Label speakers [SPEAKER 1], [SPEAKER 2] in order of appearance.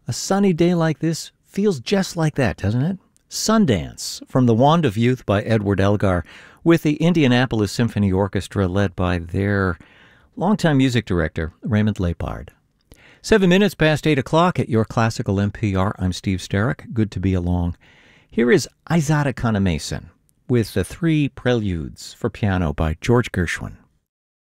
[SPEAKER 1] A sunny day like this feels just like that, doesn't it? Sundance from The Wand of Youth by Edward Elgar with the Indianapolis Symphony Orchestra led by their longtime music director, Raymond Lepard. 7 minutes past 8 o'clock at your Classical NPR. I'm Steve Sterrick. Good to be along. Here is Isata Kana Mason with the 3 Preludes for piano by George Gershwin.